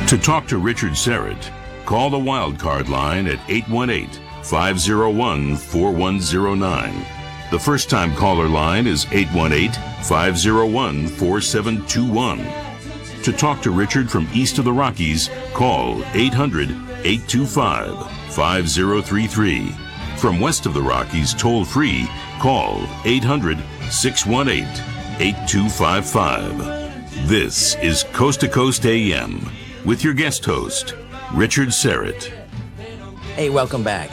To talk to Richard Syrett, call the Wildcard line at 818-501-4109. The first-time caller line is 818-501-4721. To talk to Richard from east of the Rockies, call 800-825-5033. From west of the Rockies, toll-free, call 800-618-8255. This is Coast to Coast AM with your guest host, Richard Syrett. Hey, welcome back.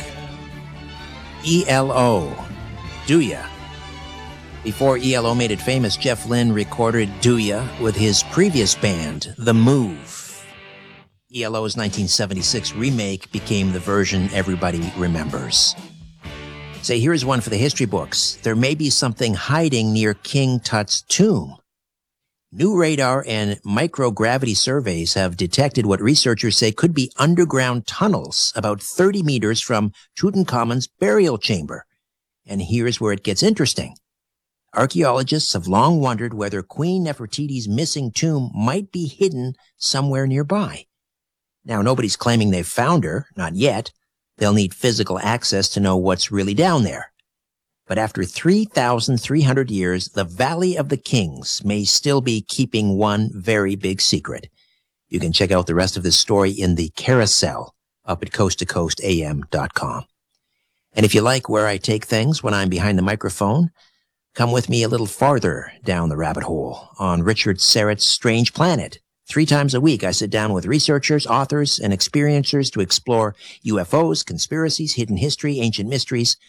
ELO. Do Ya? Before ELO made it famous, Jeff Lynne recorded Do Ya with his previous band, The Move. ELO's 1976 remake became the version everybody remembers. Say, here's one for the history books. There may be something hiding near King Tut's tomb. New radar and microgravity surveys have detected what researchers say could be underground tunnels about 30 meters from Tutankhamun's burial chamber. And here's where it gets interesting. Archaeologists have long wondered whether Queen Nefertiti's missing tomb might be hidden somewhere nearby. Now, nobody's claiming they've found her, not yet. They'll need physical access to know what's really down there. But after 3,300 years, the Valley of the Kings may still be keeping one very big secret. You can check out the rest of this story in the carousel up at coasttocoastam.com. And if you like where I take things when I'm behind the microphone, come with me a little farther down the rabbit hole on Richard Syrett's Strange Planet. 3 times a week, I sit down with researchers, authors, and experiencers to explore UFOs, conspiracies, hidden history, ancient mysteries,